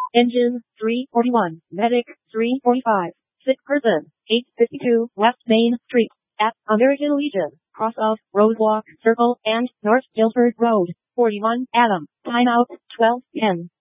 Engine 341, Medic 345, sick person 852 West Main Street at American Legion, cross of Roadwalk Circle and North Guilford Road. 41 Adam, timeout 12:10.